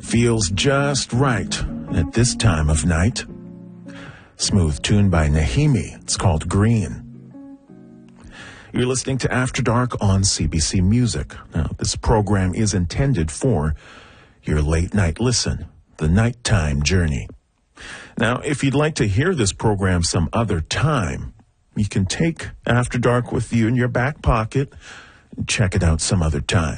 feels just right at this time of night. Smooth tune by Nahimi. It's called Green. You're listening to After Dark on CBC Music. Now, this program is intended for your late night listen, the nighttime journey. Now, if you'd like to hear this program some other time, you can take After Dark with you in your back pocket and check it out some other time.